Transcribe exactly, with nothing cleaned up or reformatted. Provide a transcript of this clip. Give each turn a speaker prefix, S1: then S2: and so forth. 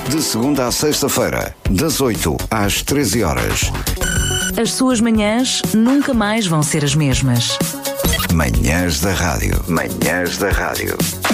S1: De segunda à sexta-feira, das oito às treze horas.
S2: As suas manhãs nunca mais vão ser as mesmas.
S1: Manhãs da Rádio. Manhãs da Rádio.